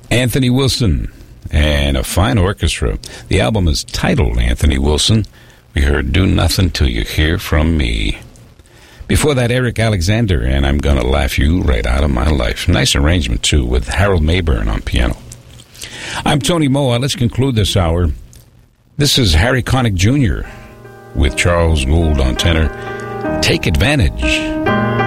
Anthony Wilson and a fine orchestra. The album is titled Anthony Wilson. We heard Do Nothing Till You Hear From Me. Before that, Eric Alexander and I'm Gonna Laugh You Right Out of My Life. Nice arrangement, too, with Harold Mayburn on piano. I'm Tony Moa. Let's conclude this hour. This is Harry Connick Jr. with Charles Gould on tenor. Take Advantage.